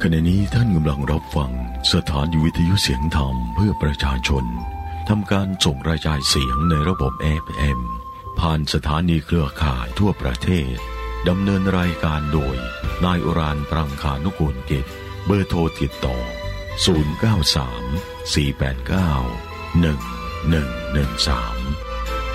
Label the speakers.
Speaker 1: ขณะนี้ท่านกำลังรับฟังสถานีวิทยุเสียงธรรมเพื่อประชาชนทำการส่งกระจายเสียงในระบบ FM ผ่านสถานีเครือข่ายทั่วประเทศดำเนินรายการโดยนายอุรานปรังคานุกูลกิจเบอร์โทรติดต่อ093 489 1113